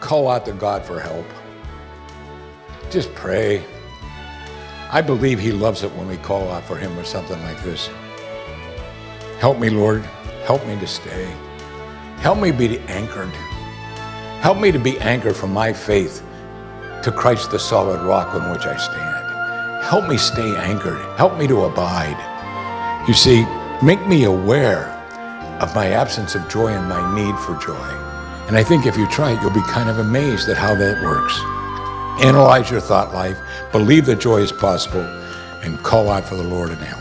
call out to God for help. Just pray. I believe he loves it when we call out for him or something like this. Help me, Lord. Help me to stay. Help me be anchored. Help me to be anchored from my faith to Christ, the solid rock on which I stand. Help me stay anchored. Help me to abide. You see, make me aware of my absence of joy and my need for joy. And I think if you try it, you'll be kind of amazed at how that works. Analyze your thought life, believe that joy is possible, and call out for the Lord and help.